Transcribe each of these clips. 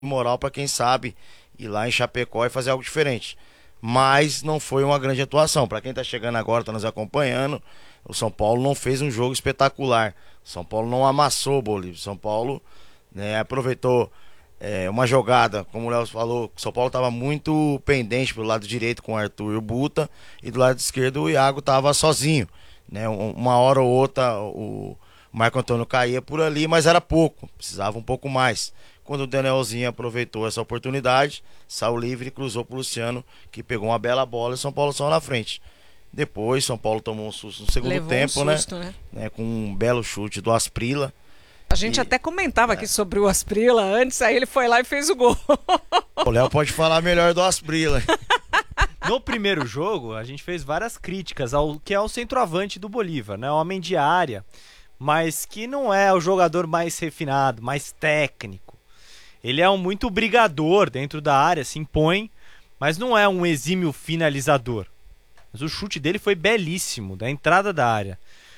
moral para quem sabe ir lá em Chapecó e fazer algo diferente. Mas não foi uma grande atuação. Para quem tá chegando agora, tá nos acompanhando, o São Paulo não fez um jogo espetacular. O São Paulo não amassou o Bolívar. O São Paulo, né, aproveitou uma jogada, como o Léo falou, o São Paulo estava muito pendente pelo lado direito com o Arthur e o Buta, e do lado esquerdo o Iago estava sozinho, né? Uma hora ou outra o Marco Antônio caía por ali, mas era pouco, precisava um pouco mais. Quando o Danielzinho aproveitou essa oportunidade, saiu livre e cruzou para o Luciano, que pegou uma bela bola e o São Paulo saiu na frente. Depois, São Paulo tomou um susto no segundo Levou tempo, um susto, né? Com um belo chute do Asprilla. A gente até comentava aqui sobre o Asprilla antes, aí ele foi lá e fez o gol. O Léo pode falar melhor do Asprilla. No primeiro jogo, a gente fez várias críticas ao que é o centroavante do Bolívar, né? Homem de área, mas que não é o jogador mais refinado, mais técnico. Ele é um muito brigador dentro da área, se impõe, mas não é um exímio finalizador. Mas o chute dele foi belíssimo, da entrada da área.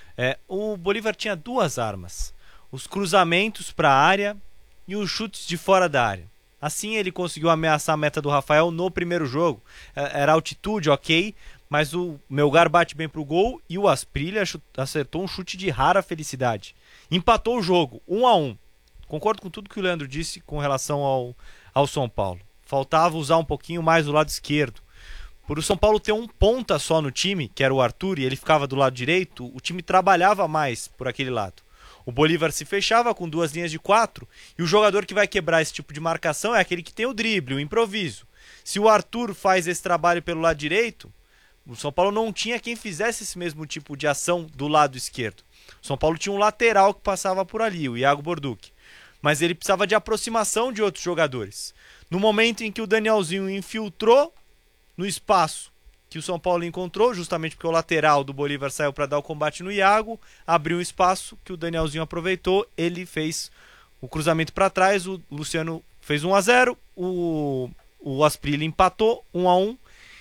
O Bolívar tinha duas armas: os cruzamentos para a área e os chutes de fora da área. Assim ele conseguiu ameaçar a meta do Rafael no primeiro jogo. Era altitude, ok, mas o Melgar bate bem pro gol e o Asprilla acertou um chute de rara felicidade. Empatou o jogo, 1-1. Concordo com tudo que o Leandro disse com relação ao São Paulo. Faltava usar um pouquinho mais o lado esquerdo. Por o São Paulo ter um ponta só no time, que era o Arthur, e ele ficava do lado direito, o time trabalhava mais por aquele lado. O Bolívar se fechava com duas linhas de 4, e o jogador que vai quebrar esse tipo de marcação é aquele que tem o drible, o improviso. Se o Arthur faz esse trabalho pelo lado direito, o São Paulo não tinha quem fizesse esse mesmo tipo de ação do lado esquerdo. O São Paulo tinha um lateral que passava por ali, o Iago Borduc. Mas ele precisava de aproximação de outros jogadores. No momento em que o Danielzinho infiltrou no espaço que o São Paulo encontrou, justamente porque o lateral do Bolívar saiu para dar o combate no Iago, abriu um espaço que o Danielzinho aproveitou, ele fez o cruzamento para trás, o Luciano fez 1-0, o Asprilla empatou 1-1,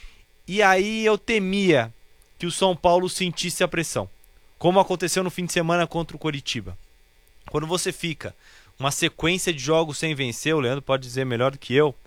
e aí eu temia que o São Paulo sentisse a pressão, como aconteceu no fim de semana contra o Coritiba. Quando você fica uma sequência de jogos sem vencer, o Leandro pode dizer melhor do que eu,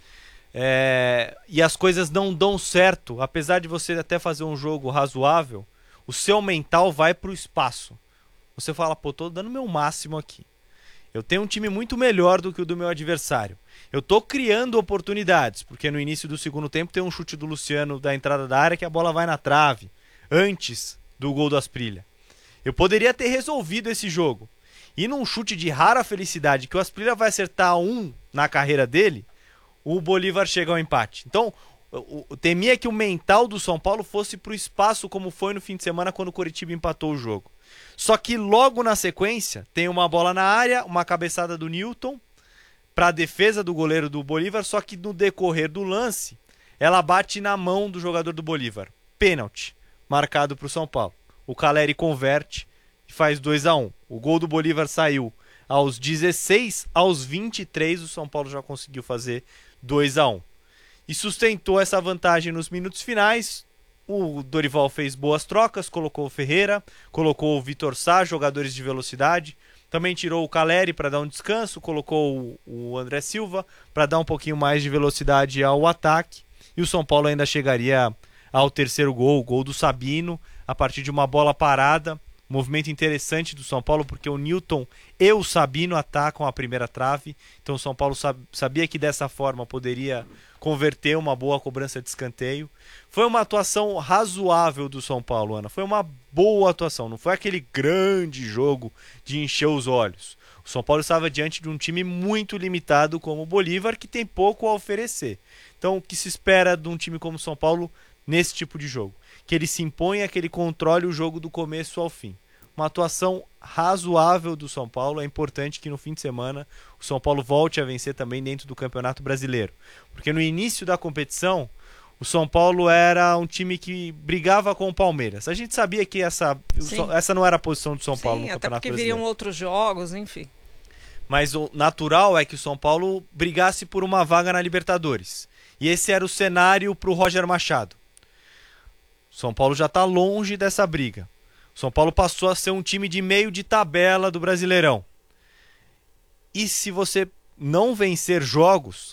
e as coisas não dão certo, apesar de você até fazer um jogo razoável, o seu mental vai pro espaço. Você fala, pô, tô dando meu máximo aqui. Eu tenho um time muito melhor do que o do meu adversário. Eu tô criando oportunidades, porque no início do segundo tempo tem um chute do Luciano da entrada da área que a bola vai na trave, antes do gol do Asprilla. Eu poderia ter resolvido esse jogo. E num chute de rara felicidade, que o Asprilla vai acertar um na carreira dele, o Bolívar chega ao empate. Então, eu temia que o mental do São Paulo fosse pro espaço, como foi no fim de semana quando o Coritiba empatou o jogo. Só que logo na sequência, tem uma bola na área, uma cabeçada do Newton para a defesa do goleiro do Bolívar, só que no decorrer do lance, ela bate na mão do jogador do Bolívar. Pênalti, marcado pro São Paulo. O Caleri converte e faz 2-1. O gol do Bolívar saiu aos 16, aos 23 o São Paulo já conseguiu fazer 2-1. E sustentou essa vantagem nos minutos finais. O Dorival fez boas trocas, colocou o Ferreira, colocou o Vitor Sá, jogadores de velocidade. Também tirou o Caleri para dar um descanso, colocou o André Silva para dar um pouquinho mais de velocidade ao ataque. E o São Paulo ainda chegaria ao terceiro gol, o gol do Sabino, a partir de uma bola parada. Movimento interessante do São Paulo, porque o Newton e o Sabino atacam a primeira trave. Então o São Paulo sabia que dessa forma poderia converter uma boa cobrança de escanteio. Foi uma atuação razoável do São Paulo, Ana. Foi uma boa atuação. Não foi aquele grande jogo de encher os olhos. O São Paulo estava diante de um time muito limitado como o Bolívar, que tem pouco a oferecer. Então o que se espera de um time como o São Paulo nesse tipo de jogo? Que ele se imponha, que ele controle o jogo do começo ao fim. Uma atuação razoável do São Paulo. É importante que no fim de semana o São Paulo volte a vencer também dentro do Campeonato Brasileiro. Porque no início da competição, o São Paulo era um time que brigava com o Palmeiras. A gente sabia que essa não era a posição do São Paulo no Campeonato Brasileiro. Até porque Brasileiro. viriam outros jogos, enfim. Mas o natural é que o São Paulo brigasse por uma vaga na Libertadores. E esse era o cenário para o Roger Machado. São Paulo já está longe dessa briga. São Paulo passou a ser um time de meio de tabela do Brasileirão. E se você não vencer jogos